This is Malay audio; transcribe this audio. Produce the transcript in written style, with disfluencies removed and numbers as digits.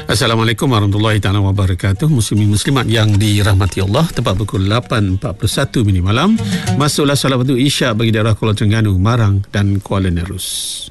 Assalamualaikum warahmatullahi taala wabarakatuh. Muslimin muslimat yang dirahmati Allah, tepat pukul 8.41 malam, masuklah solat waktu Isyak bagi daerah Kuala Terengganu, Marang dan Kuala Nerus.